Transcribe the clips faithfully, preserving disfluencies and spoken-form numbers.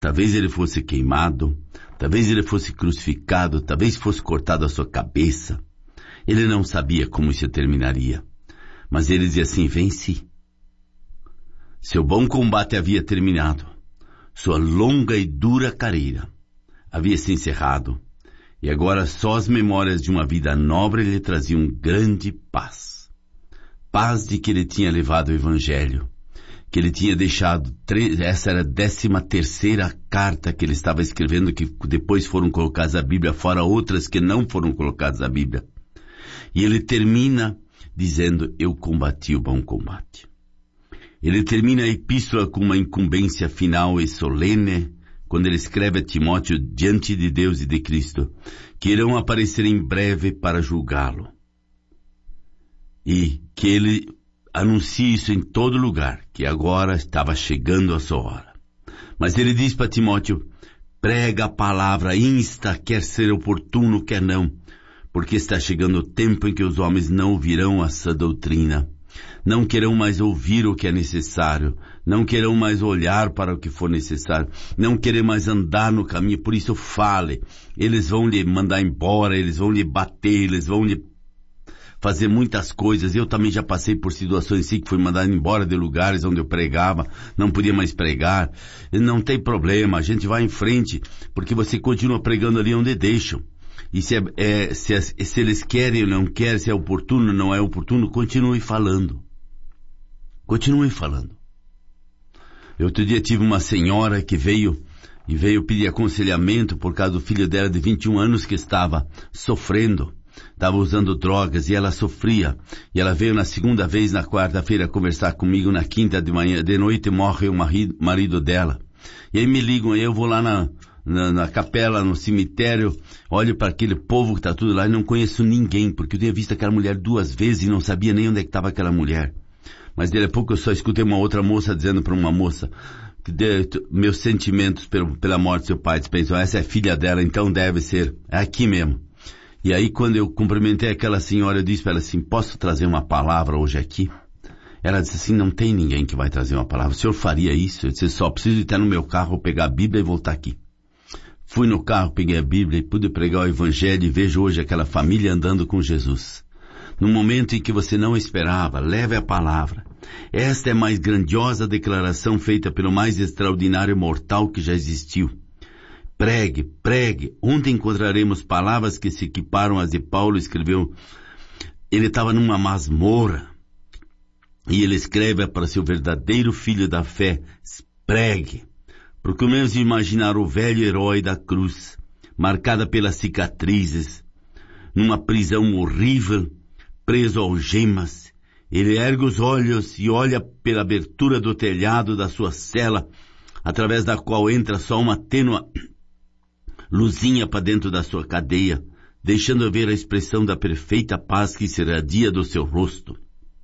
talvez ele fosse queimado, talvez ele fosse crucificado, talvez fosse cortado a sua cabeça. Ele não sabia como isso terminaria, mas ele dizia assim: venci. Seu bom combate havia terminado, sua longa e dura carreira havia se encerrado, e agora só as memórias de uma vida nobre lhe traziam grande paz. Paz de que ele tinha levado o Evangelho, que ele tinha deixado, essa era a décima terceira carta que ele estava escrevendo, que depois foram colocadas na Bíblia, fora outras que não foram colocadas na Bíblia. E ele termina dizendo: eu combati o bom combate. Ele termina a epístola com uma incumbência final e solene, quando ele escreve a Timóteo diante de Deus e de Cristo, que irão aparecer em breve para julgá-lo. E que ele anuncie isso em todo lugar, que agora estava chegando a sua hora. Mas ele diz para Timóteo: prega a palavra, insta, quer ser oportuno, quer não, porque está chegando o tempo em que os homens não ouvirão a sã doutrina, não querão mais ouvir o que é necessário, não querão mais olhar para o que for necessário, não querem mais andar no caminho. Por isso fale, eles vão lhe mandar embora, eles vão lhe bater, eles vão lhe fazer muitas coisas. Eu também já passei por situações assim, que fui mandado embora de lugares onde eu pregava, não podia mais pregar. Não tem problema, a gente vai em frente, porque você continua pregando ali onde deixam. E se, é, é, se, é, se eles querem ou não querem, se é oportuno ou não é oportuno, continue falando. Continue falando. Eu outro dia tive uma senhora que veio e veio pedir aconselhamento por causa do filho dela de vinte e um anos que estava sofrendo, estava usando drogas e ela sofria. E ela veio na segunda vez, na quarta-feira, conversar comigo. Na quinta de manhã, de noite, morre o marido, marido dela. E aí me ligam, aí eu vou lá na... Na, na capela, no cemitério, olho para aquele povo que está tudo lá e não conheço ninguém, porque eu tinha visto aquela mulher duas vezes e não sabia nem onde é que estava aquela mulher. Mas daqui a pouco eu só escutei uma outra moça dizendo para uma moça que de, meus sentimentos pelo, pela morte do seu pai. Pensou: essa é filha dela, então deve ser, é aqui mesmo. E aí quando eu cumprimentei aquela senhora, eu disse para ela assim: posso trazer uma palavra hoje aqui? Ela disse assim: não tem ninguém que vai trazer uma palavra. O senhor faria isso? Eu disse: só preciso ir até no meu carro, pegar a Bíblia e voltar aqui. Fui no carro, peguei a Bíblia e pude pregar o Evangelho, e vejo hoje aquela família andando com Jesus. No momento em que você não esperava, leve a palavra. Esta é a mais grandiosa declaração feita pelo mais extraordinário mortal que já existiu. Pregue, pregue. Onde encontraremos palavras que se equiparam às de Paulo? Escreveu. Ele estava numa masmorra. E ele escreve para seu verdadeiro filho da fé: pregue. Procuremos imaginar o velho herói da cruz, marcada pelas cicatrizes, numa prisão horrível, preso a algemas. Ele ergue os olhos e olha pela abertura do telhado da sua cela, através da qual entra só uma tênue luzinha para dentro da sua cadeia, deixando ver a expressão da perfeita paz que se irradia do seu rosto.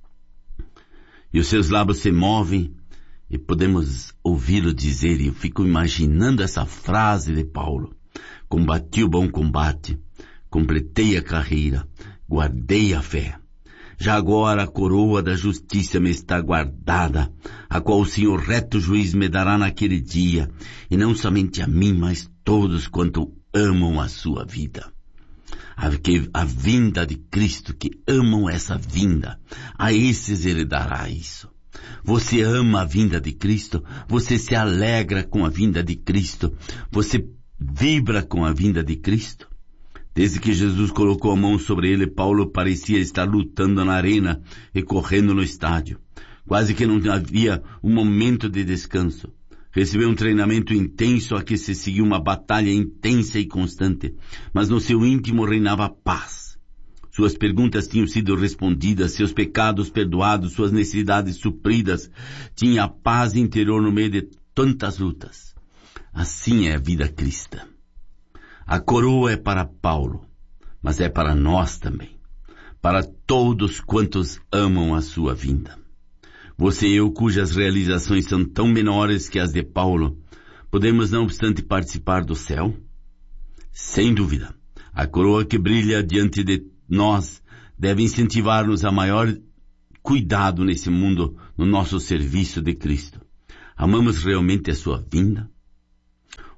E os seus lábios se movem, e podemos ouvi-lo dizer, e eu fico imaginando essa frase de Paulo: combati o bom combate, completei a carreira, guardei a fé. Já agora a coroa da justiça me está guardada, a qual o Senhor reto juiz me dará naquele dia, e não somente a mim, mas todos quanto amam a sua vida. A, que, a vinda de Cristo, que amam essa vinda, a esses ele dará isso. Você ama a vinda de Cristo? Você se alegra com a vinda de Cristo? Você vibra com a vinda de Cristo? Desde que Jesus colocou a mão sobre ele, Paulo parecia estar lutando na arena e correndo no estádio. Quase que não havia um momento de descanso. Recebeu um treinamento intenso a que se seguiu uma batalha intensa e constante, mas no seu íntimo reinava paz. Suas perguntas tinham sido respondidas, seus pecados perdoados, suas necessidades supridas. Tinha a paz interior no meio de tantas lutas. Assim é a vida cristã. A coroa é para Paulo, mas é para nós também. Para todos quantos amam a sua vinda. Você e eu, cujas realizações são tão menores que as de Paulo, podemos não obstante participar do céu? Sem dúvida. A coroa que brilha diante de nós deve incentivar-nos a maior cuidado nesse mundo, no nosso serviço de Cristo. Amamos realmente a sua vinda?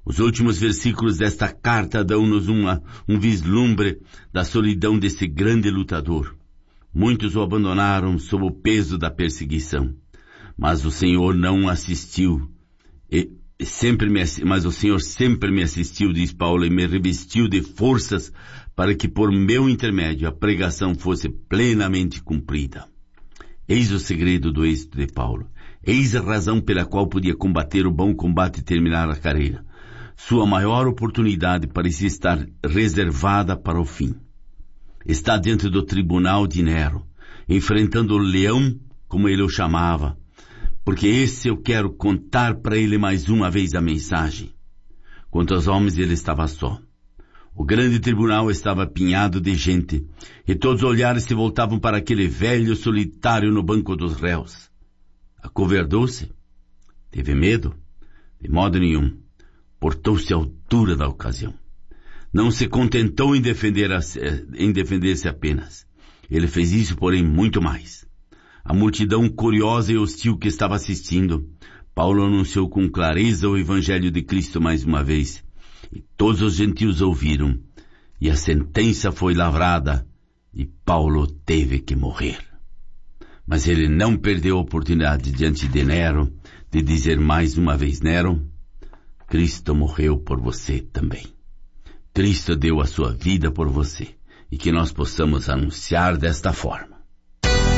Os últimos versículos desta carta dão-nos uma, um vislumbre da solidão desse grande lutador. Muitos o abandonaram sob o peso da perseguição, mas o Senhor não assistiu. E sempre me, mas o Senhor sempre me assistiu, diz Paulo, e me revestiu de forças para que por meu intermédio a pregação fosse plenamente cumprida. Eis o segredo do êxito de Paulo. Eis a razão pela qual podia combater o bom combate e terminar a carreira. Sua maior oportunidade parecia estar reservada para o fim. Está diante do tribunal de Nero, enfrentando o leão, como ele o chamava, porque esse eu quero contar para ele mais uma vez a mensagem. Quanto aos homens, ele estava só. O grande tribunal estava apinhado de gente, e todos os olhares se voltavam para aquele velho solitário no banco dos réus. Acovardou-se? Teve medo? De modo nenhum. Portou-se à altura da ocasião. Não se contentou em defender a, em defender-se apenas. Ele fez isso, porém, muito mais. A multidão curiosa e hostil que estava assistindo, Paulo anunciou com clareza o Evangelho de Cristo mais uma vez, e todos os gentios ouviram, e a sentença foi lavrada, e Paulo teve que morrer. Mas ele não perdeu a oportunidade diante de Nero de dizer mais uma vez: Nero, Cristo morreu por você também. Cristo deu a sua vida por você, e que nós possamos anunciar desta forma.